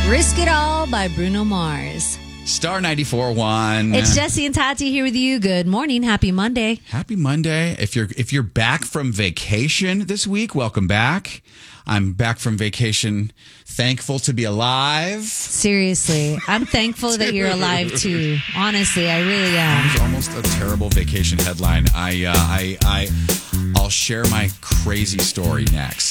Risk It All by Bruno Mars. Star 94.1. It's Jesse and Tati here with you. Good morning. Happy Monday. Happy Monday. If you're back from vacation this week, welcome back. I'm back from vacation, thankful to be alive. Seriously, I'm thankful that you're alive too. Honestly, I really am. It was almost a terrible vacation headline. I'll share my crazy story next.